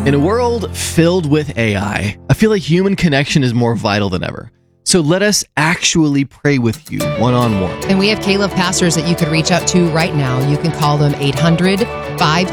In a world filled with AI, I feel like human connection is more vital than ever. So let us actually pray with you one-on-one. And we have Caleb pastors that you could reach out to right now. You can call them 800-5